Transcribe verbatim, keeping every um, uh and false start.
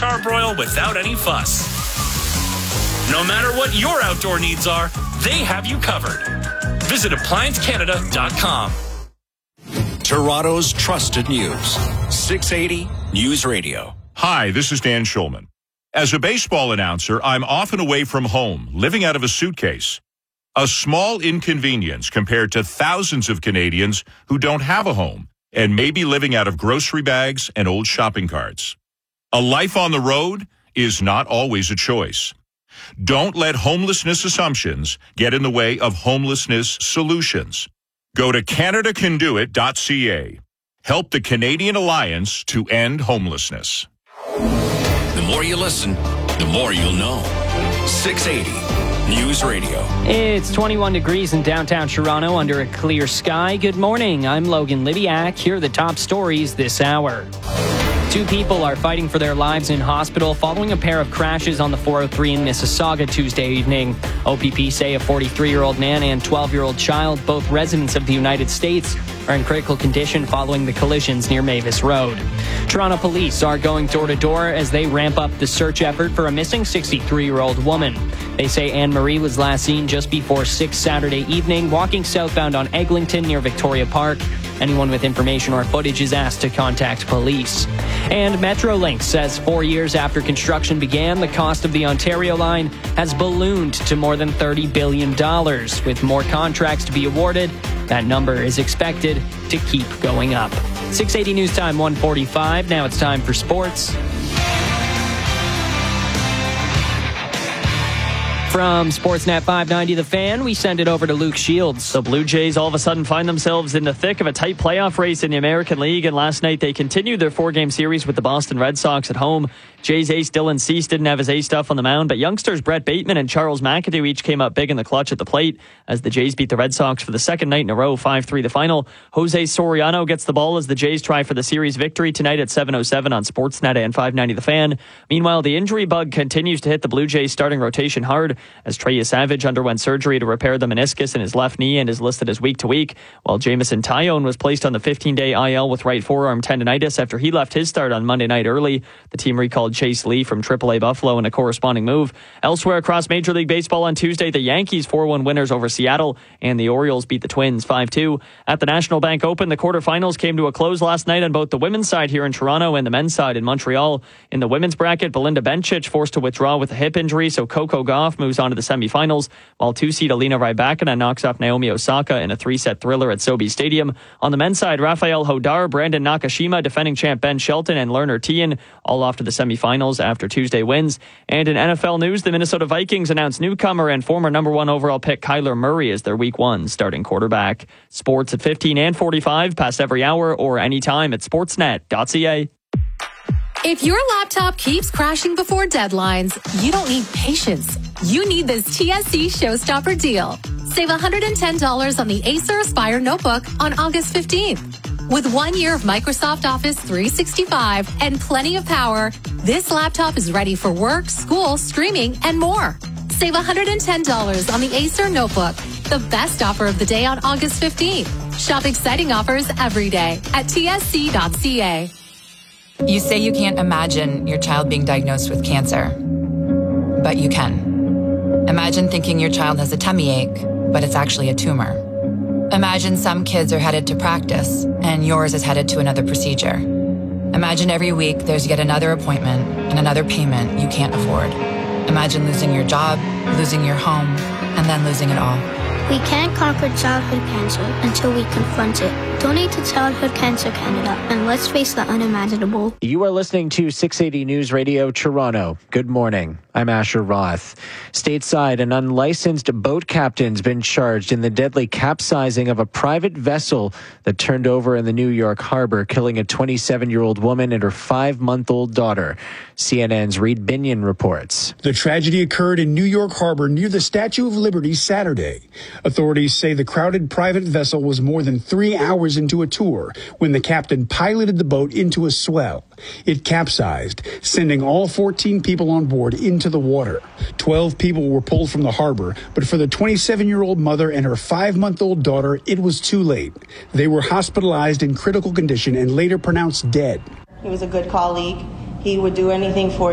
charbroil without any fuss. No matter what your outdoor needs are, they have you covered. Visit appliance canada dot com. Toronto's trusted news. six eighty News Radio. Hi, this is Dan Schulman. As a baseball announcer, I'm often away from home, living out of a suitcase. A small inconvenience compared to thousands of Canadians who don't have a home and may be living out of grocery bags and old shopping carts. A life on the road is not always a choice. Don't let homelessness assumptions get in the way of homelessness solutions. Go to canada can do it dot c a. Help the Canadian Alliance to end homelessness. The more you listen, the more you'll know. six eighty News Radio. It's twenty-one degrees in downtown Toronto under a clear sky. Good morning. I'm Logan Libiak. Here are the top stories this hour. Two people are fighting for their lives in hospital following a pair of crashes on the four oh three in Mississauga Tuesday evening. O P P say a forty-three-year-old man and twelve-year-old child, both residents of the United States, are in critical condition following the collisions near Mavis Road. Toronto police are going door-to-door as they ramp up the search effort for a missing sixty-three-year-old woman. They say Anne-Marie was last seen just before six Saturday evening, walking southbound on Eglinton near Victoria Park. Anyone with information or footage is asked to contact police. And Metrolinx says four years after construction began, the cost of the Ontario line has ballooned to more than thirty billion dollars. With more contracts to be awarded, that number is expected to keep going up. six eighty News Time, one forty-five. Now it's time for sports. From Sportsnet five ninety The Fan, we send it over to Luke Shields. The Blue Jays all of a sudden find themselves in the thick of a tight playoff race in the American League, and last night they continued their four-game series with the Boston Red Sox at home. Jays ace Dylan Cease didn't have his ace stuff on the mound, but youngsters Brett Bateman and Charles McAdoo each came up big in the clutch at the plate as the Jays beat the Red Sox for the second night in a row, five three the final. Jose Soriano gets the ball as the Jays try for the series victory tonight at seven oh seven on Sportsnet and five ninety The Fan. Meanwhile, the injury bug continues to hit the Blue Jays starting rotation hard as Trey Savage underwent surgery to repair the meniscus in his left knee and is listed as week to week, while Jamison Tyone was placed on the fifteen-day I L with right forearm tendonitis after he left his start on Monday night early. The team recalled Chase Lee from triple A Buffalo in a corresponding move. Elsewhere across Major League Baseball on Tuesday, the Yankees four one winners over Seattle, and the Orioles beat the Twins five two. At the National Bank Open, the quarterfinals came to a close last night on both the women's side here in Toronto and the men's side in Montreal. In the women's bracket, Belinda Bencic forced to withdraw with a hip injury, so Coco Gauff moves on to the semifinals, while two-seed Alina Rybakina knocks off Naomi Osaka in a three-set thriller at Sobe Stadium. On the men's side, Rafael Hodar, Brandon Nakashima, defending champ Ben Shelton, and Lerner Tien all off to the semifinals after Tuesday wins. And in N F L news, the Minnesota Vikings announced newcomer and former number one overall pick Kyler Murray as their week one starting quarterback. Sports at fifteen and forty-five, past every hour or anytime at sportsnet dot c a. If your laptop keeps crashing before deadlines, you don't need patience. You need this T S C Showstopper deal. Save one hundred ten dollars on the Acer Aspire notebook on August fifteenth. With one year of Microsoft Office three sixty-five and plenty of power, this laptop is ready for work, school, streaming, and more. Save one hundred ten dollars on the Acer notebook, the best offer of the day on August fifteenth. Shop exciting offers every day at T S C dot c a. You say you can't imagine your child being diagnosed with cancer, but you can. Imagine thinking your child has a tummy ache, but it's actually a tumor. Imagine some kids are headed to practice, and yours is headed to another procedure. Imagine every week there's yet another appointment and another payment you can't afford. Imagine losing your job, losing your home, and then losing it all. We can't conquer childhood cancer until we confront it. Donate to Childhood Cancer Canada, and let's face the unimaginable. You are listening to six eighty News Radio Toronto. Good morning. I'm Asher Roth. Stateside, an unlicensed boat captain's been charged in the deadly capsizing of a private vessel that turned over in the New York harbor, killing a twenty-seven-year-old woman and her five-month-old daughter. C N N's Reed Binion reports. The tragedy occurred in New York Harbor near the Statue of Liberty Saturday. Authorities say the crowded private vessel was more than three hours into a tour when the captain piloted the boat into a swell. It capsized, sending all fourteen people on board into the water. Twelve people were pulled from the harbor, but for the twenty-seven-year-old mother and her five-month-old daughter, it was too late. They were hospitalized in critical condition and later pronounced dead. He was a good colleague. He would do anything for